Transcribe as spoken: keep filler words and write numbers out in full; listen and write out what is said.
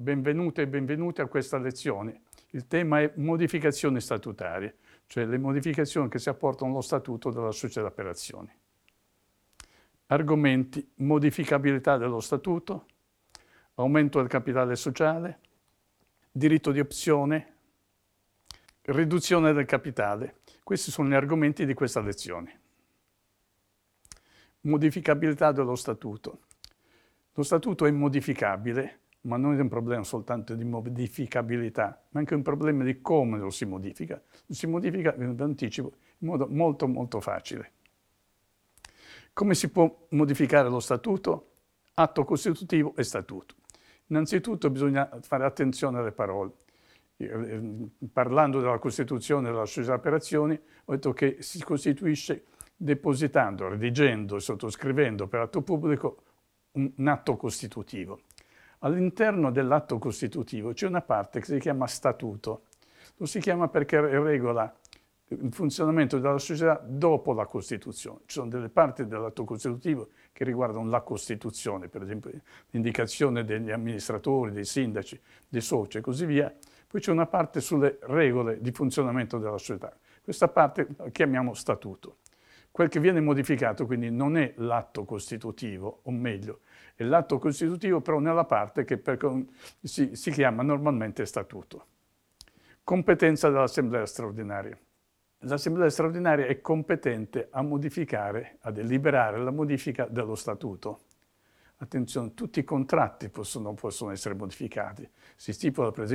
Benvenute e benvenuti a questa lezione. Il tema è modificazioni statutarie, cioè le modificazioni che si apportano allo statuto della società per azioni. Argomenti: modificabilità dello statuto, aumento del capitale sociale, diritto di opzione, riduzione del capitale. Questi sono gli argomenti di questa lezione. Modificabilità dello statuto. Lo statuto è modificabile, ma non è un problema soltanto di modificabilità, ma anche un problema di come lo si modifica. Lo si modifica, vi anticipo, in modo molto molto facile. Come si può modificare lo statuto? Atto costitutivo e statuto. Innanzitutto bisogna fare attenzione alle parole. Parlando della Costituzione della società per azioni, ho detto che si costituisce depositando, redigendo e sottoscrivendo per atto pubblico un, un atto costitutivo. All'interno dell'atto costitutivo c'è una parte che si chiama statuto. Lo si chiama perché regola il funzionamento della società dopo la Costituzione. Ci sono delle parti dell'atto costitutivo che riguardano la Costituzione, per esempio l'indicazione degli amministratori, dei sindaci, dei soci e così via. Poi c'è una parte sulle regole di funzionamento della società. Questa parte la chiamiamo statuto. Quel che viene modificato quindi non è l'atto costitutivo, o meglio, è l'atto costitutivo però nella parte che per, si, si chiama normalmente statuto. Competenza dell'Assemblea straordinaria. L'Assemblea straordinaria è competente a modificare, a deliberare la modifica dello statuto. Attenzione, tutti i contratti possono, possono essere modificati. Si stipula per esempio